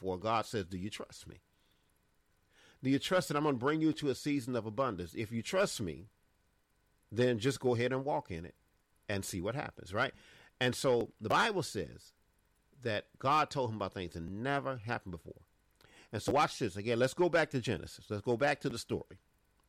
before, God says, do you trust me? Do you trust that I'm going to bring you to a season of abundance? If you trust me, then just go ahead and walk in it and see what happens, right? And so the Bible says that God told him about things that never happened before. And so watch this. Again, let's go back to Genesis. Let's go back to the story.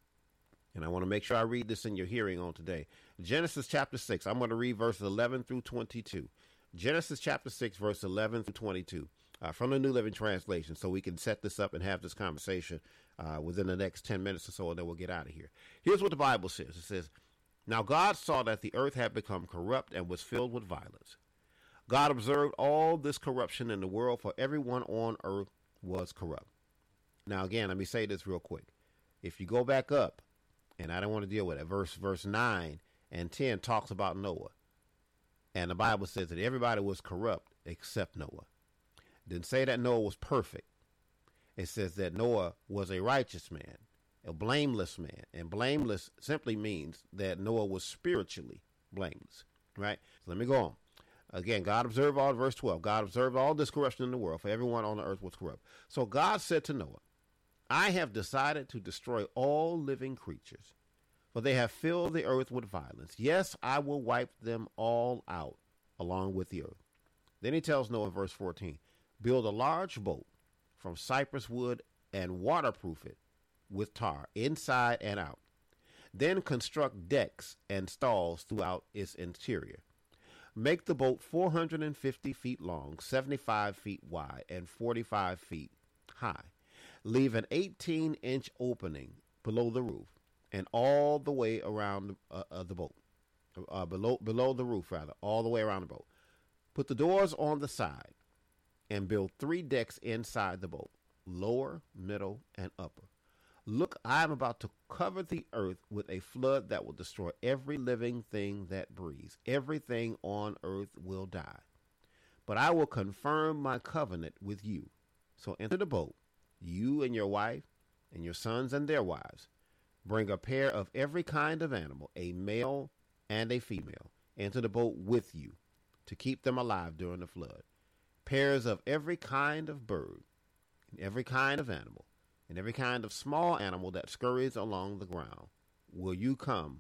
And I want to make sure I read this in your hearing on today. Genesis chapter 6. I'm going to read verses 11 through 22. Genesis chapter 6, verse 11 through 22. From the New Living Translation, so we can set this up and have this conversation within the next 10 minutes or so, and then we'll get out of here. Here's what the Bible says. It says, now God saw that the earth had become corrupt and was filled with violence. God observed all this corruption in the world, for everyone on earth was corrupt. Now, again, let me say this real quick. If you go back up, and I don't want to deal with it, verse 9 and 10 talks about Noah. And the Bible says that everybody was corrupt except Noah. It didn't say that Noah was perfect. It says that Noah was a righteous man, a blameless man. And blameless simply means that Noah was spiritually blameless, right? So let me go on. Again, God observed all, verse 12, God observed all this corruption in the world, for everyone on the earth was corrupt. So God said to Noah, I have decided to destroy all living creatures, for they have filled the earth with violence. Yes, I will wipe them all out along with the earth. Then he tells Noah in verse 14, build a large boat from cypress wood and waterproof it with tar inside and out. Then construct decks and stalls throughout its interior. Make the boat 450 feet long, 75 feet wide, and 45 feet high. Leave an 18-inch opening below the roof and all the way around the boat. Below the roof, rather, all the way around the boat. Put the doors on the side and build 3 decks inside the boat, lower, middle, and upper. Look, I am about to cover the earth with a flood that will destroy every living thing that breathes. Everything on earth will die. But I will confirm my covenant with you. So enter the boat, you and your wife and your sons and their wives. Bring a pair of every kind of animal, a male and a female, into the boat with you to keep them alive during the flood. Pairs of every kind of bird, and every kind of animal, and every kind of small animal that scurries along the ground will come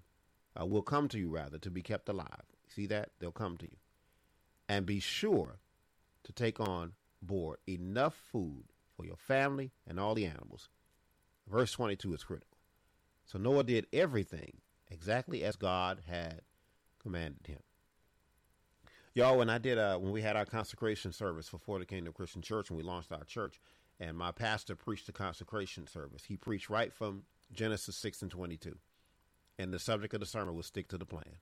to you, to be kept alive. See that? They'll come to you. And be sure to take on board enough food for your family and all the animals. Verse 22 is critical. So Noah did everything exactly as God had commanded him. Y'all, when we had our consecration service for the Kingdom Christian Church, and we launched our church, and my pastor preached the consecration service, he preached right from Genesis 6 and 22. And the subject of the sermon was stick to the plan.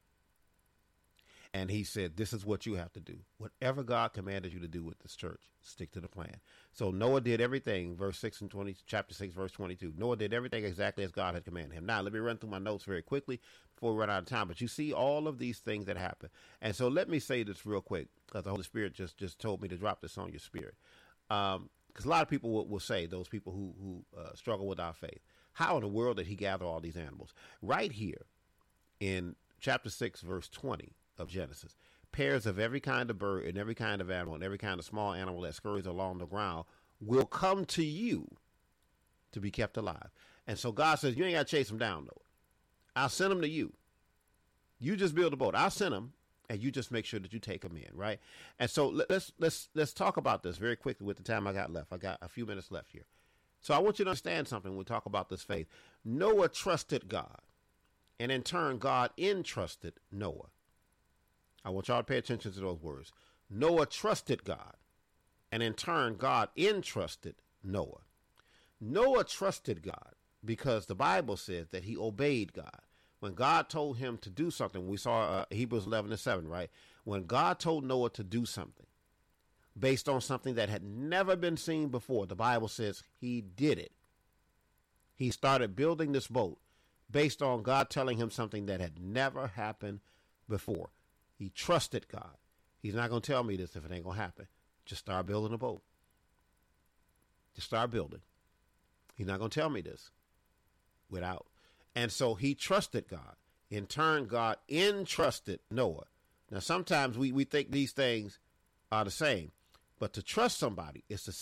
And he said, this is what you have to do. Whatever God commanded you to do with this church, stick to the plan. So Noah did everything, verse 6 and 20, chapter 6, verse 22. Noah did everything exactly as God had commanded him. Now, let me run through my notes very quickly before we run out of time. But you see all of these things that happen. And so let me say this real quick, because the Holy Spirit just told me to drop this on your spirit. Because a lot of people will say, those people who struggle with our faith, how in the world did he gather all these animals? Right here in chapter 6, verse 20 of Genesis, pairs of every kind of bird and every kind of animal and every kind of small animal that scurries along the ground will come to you to be kept alive. And so God says, you ain't got to chase them down, though. I'll send them to you. You just build a boat. I'll send them, and you just make sure that you take them in, right? And so let's talk about this very quickly with the time I got left. I got a few minutes left here. So I want you to understand something when we talk about this faith. Noah trusted God, and in turn, God entrusted Noah. I want y'all to pay attention to those words. Noah trusted God, and in turn, God entrusted Noah. Noah trusted God because the Bible says that he obeyed God. When God told him to do something, we saw Hebrews 11 and 7, right? When God told Noah to do something based on something that had never been seen before, the Bible says he did it. He started building this boat based on God telling him something that had never happened before. He trusted God. He's not going to tell me this if it ain't going to happen. Just start building a boat. Just start building. He's not going to tell me this without. And so he trusted God. In turn, God entrusted Noah. Now, sometimes we think these things are the same, but to trust somebody is to